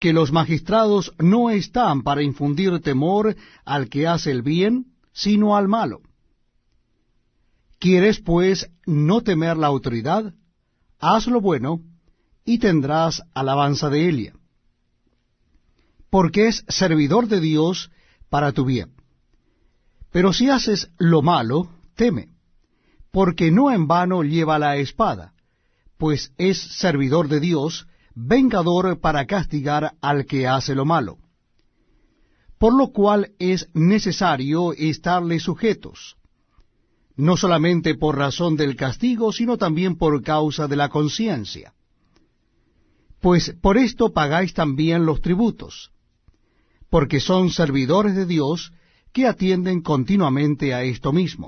que los magistrados no están para infundir temor al que hace el bien, sino al malo. ¿Quieres, pues, no temer la autoridad? Haz lo bueno, y tendrás alabanza de ella, porque es servidor de Dios para tu bien. Pero si haces lo malo, teme, porque no en vano lleva la espada, pues es servidor de Dios, vengador para castigar al que hace lo malo. Por lo cual es necesario estarle sujetos, no solamente por razón del castigo, sino también por causa de la conciencia. Pues por esto pagáis también los tributos, porque son servidores de Dios que atienden continuamente a esto mismo.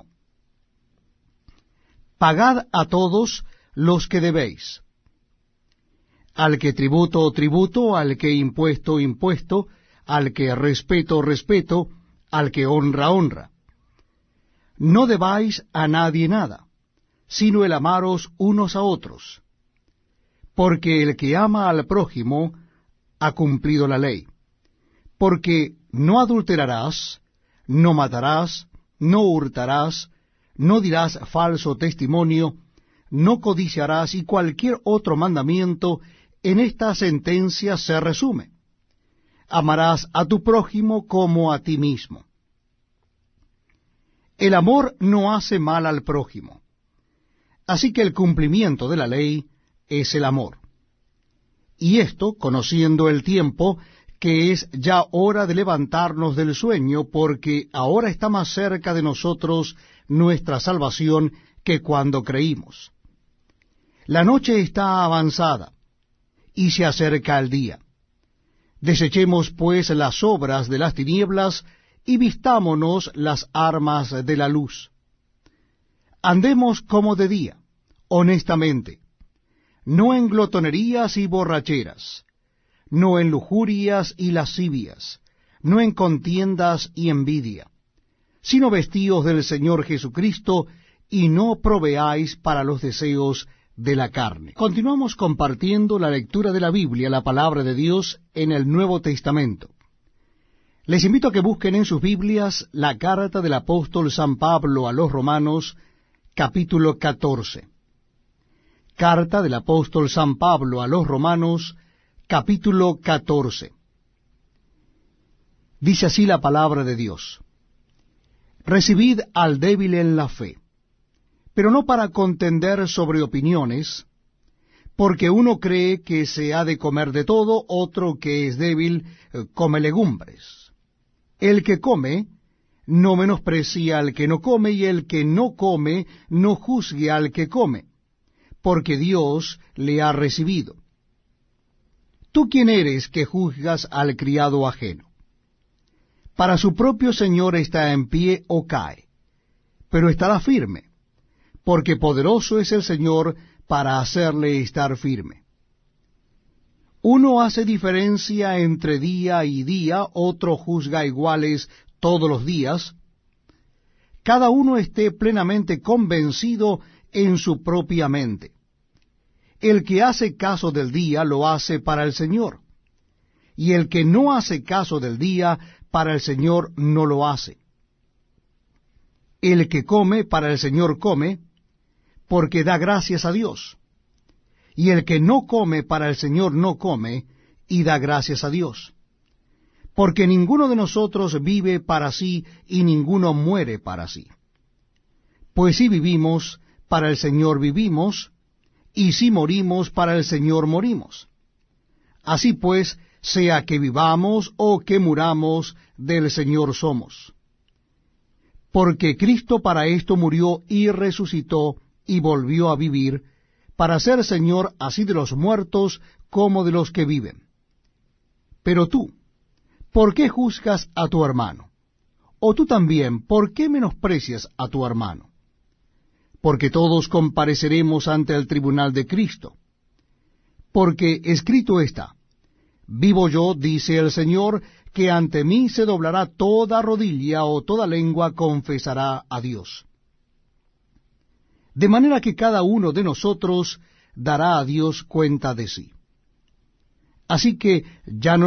Pagad a todos los que debéis. Al que tributo, tributo; al que impuesto, impuesto; al que respeto, respeto; al que honra, honra. No debáis a nadie nada, sino el amaros unos a otros, porque el que ama al prójimo ha cumplido la ley. Porque no adulterarás, no matarás, no hurtarás, no dirás falso testimonio, no codiciarás, y cualquier otro mandamiento en esta sentencia se resume: amarás a tu prójimo como a ti mismo. El amor no hace mal al prójimo, así que el cumplimiento de la ley es el amor. Y esto, conociendo el tiempo, que es ya hora de levantarnos del sueño, porque ahora está más cerca de nosotros nuestra salvación que cuando creímos. La noche está avanzada, y se acerca el día. Desechemos pues las obras de las tinieblas, y vistámonos las armas de la luz. Andemos como de día, honestamente, no en glotonerías y borracheras, no en lujurias y lascivias, no en contiendas y envidia, sino vestíos del Señor Jesucristo, y no proveáis para los deseos de la carne. Continuamos compartiendo la lectura de la Biblia, la palabra de Dios, en el Nuevo Testamento. Les invito a que busquen en sus Biblias la carta del apóstol San Pablo a los Romanos, capítulo 14. Carta del apóstol San Pablo a los Romanos, capítulo 14. Dice así la palabra de Dios: Recibid al débil en la fe, pero no para contender sobre opiniones, porque uno cree que se ha de comer de todo, otro que es débil come legumbres. El que come no menosprecia al que no come, y el que no come no juzgue al que come, porque Dios le ha recibido. ¿Tú quién eres que juzgas al criado ajeno? Para su propio Señor está en pie o cae, pero estará firme, porque poderoso es el Señor para hacerle estar firme. Uno hace diferencia entre día y día, otro juzga iguales todos los días. Cada uno esté plenamente convencido en su propia mente. El que hace caso del día lo hace para el Señor, y el que no hace caso del día, para el Señor no lo hace. El que come, para el Señor come, porque da gracias a Dios. Y el que no come, para el Señor no come, y da gracias a Dios. Porque ninguno de nosotros vive para sí, y ninguno muere para sí. Pues si vivimos, para el Señor vivimos, y si morimos, para el Señor morimos. Así pues, sea que vivamos o que muramos, del Señor somos. Porque Cristo para esto murió y resucitó y volvió a vivir, para ser Señor así de los muertos como de los que viven. Pero tú, ¿por qué juzgas a tu hermano? O tú también, ¿por qué menosprecias a tu hermano? Porque todos compareceremos ante el tribunal de Cristo. Porque escrito está: vivo yo, dice el Señor, que ante mí se doblará toda rodilla o toda lengua confesará a Dios. De manera que cada uno de nosotros dará a Dios cuenta de sí. Así que ya no